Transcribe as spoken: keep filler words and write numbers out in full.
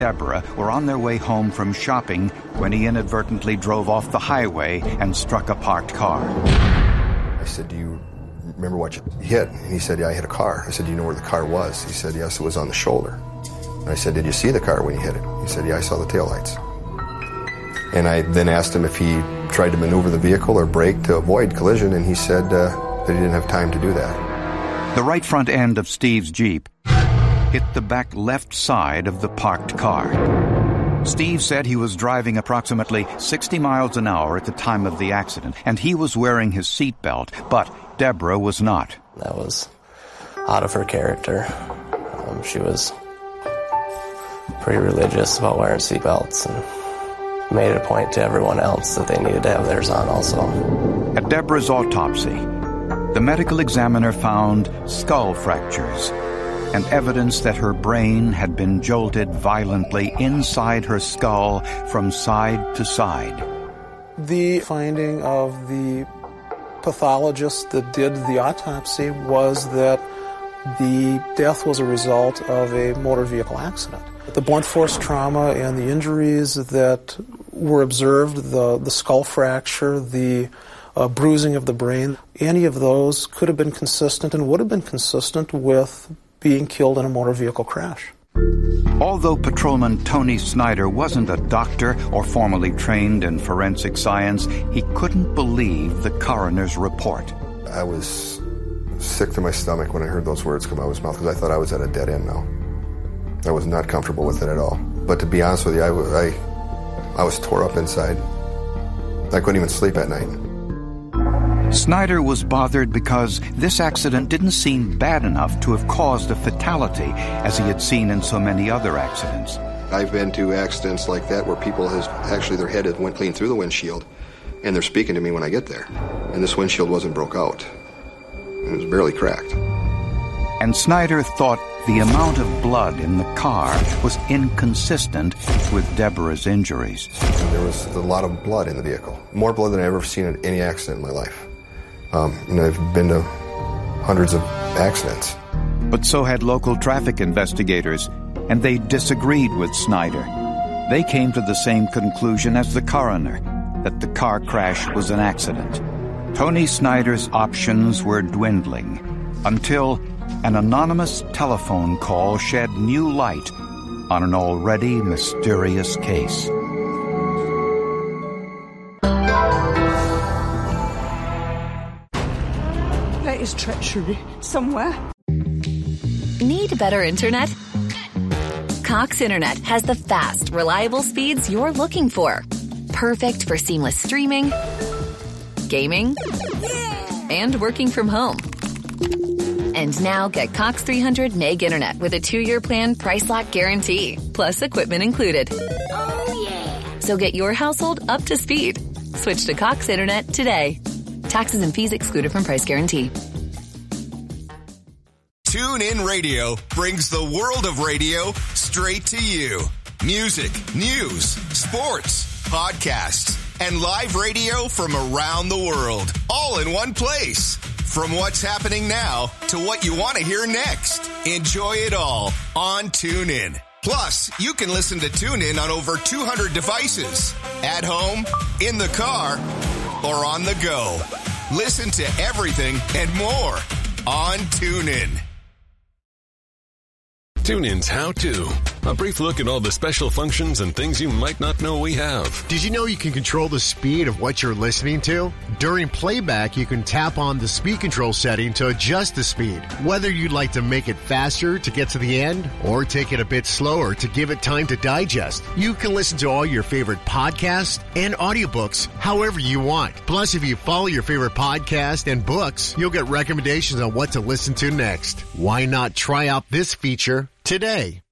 Deborah were on their way home from shopping when he inadvertently drove off the highway and struck a parked car. I said, do you remember what you hit? And he said, yeah, I hit a car. I said, do you know where the car was? He said, yes, it was on the shoulder. And I said, did you see the car when you hit it? He said, yeah, I saw the taillights. And I then asked him if he tried to maneuver the vehicle or brake to avoid collision, and he said uh, that he didn't have time to do that. The right front end of Steve's Jeep hit the back left side of the parked car. Steve said he was driving approximately sixty miles an hour at the time of the accident, and he was wearing his seatbelt, but Deborah was not. That was out of her character. Um, she was pretty religious about wearing seatbelts and made it a point to everyone else that they needed to have theirs on also. At Deborah's autopsy, the medical examiner found skull fractures and evidence that her brain had been jolted violently inside her skull from side to side. The finding of the pathologist that did the autopsy was that the death was a result of a motor vehicle accident. The blunt force trauma and the injuries that were observed, the, the skull fracture, the uh, bruising of the brain, any of those could have been consistent and would have been consistent with being killed in a motor vehicle crash. Although Patrolman Tony Snyder wasn't a doctor or formally trained in forensic science, he couldn't believe the coroner's report. I was sick to my stomach when I heard those words come out of his mouth because I thought I was at a dead end now. I was not comfortable with it at all. But to be honest with you, I, I, I was tore up inside. I couldn't even sleep at night. Snyder was bothered because this accident didn't seem bad enough to have caused a fatality, as he had seen in so many other accidents. I've been to accidents like that where people has actually their head went clean through the windshield, and they're speaking to me when I get there. And this windshield wasn't broke out. It was barely cracked. And Snyder thought the amount of blood in the car was inconsistent with Deborah's injuries. And there was a lot of blood in the vehicle. More blood than I've ever seen in any accident in my life. Um, you know, I've been to hundreds of accidents. But so had local traffic investigators, and they disagreed with Snyder. They came to the same conclusion as the coroner, that the car crash was an accident. Tony Snyder's options were dwindling until an anonymous telephone call shed new light on an already mysterious case. There is treachery somewhere. Need better internet? Cox Internet has the fast, reliable speeds you're looking for. Perfect for seamless streaming, gaming, and working from home. And now get Cox three hundred meg internet with a two-year plan price lock guarantee, plus equipment included. Oh, yeah. So get your household up to speed. Switch to Cox Internet today. Taxes and fees excluded from price guarantee. TuneIn Radio brings the world of radio straight to you. Music, news, sports, podcasts, and live radio from around the world, all in one place. From what's happening now to what you want to hear next. Enjoy it all on TuneIn. Plus, you can listen to TuneIn on over two hundred devices. At home, in the car, or on the go. Listen to everything and more on TuneIn. TuneIn's How To. A brief look at all the special functions and things you might not know we have. Did you know you can control the speed of what you're listening to? During playback, you can tap on the speed control setting to adjust the speed. Whether you'd like to make it faster to get to the end or take it a bit slower to give it time to digest, you can listen to all your favorite podcasts and audiobooks however you want. Plus, if you follow your favorite podcast and books, you'll get recommendations on what to listen to next. Why not try out this feature today?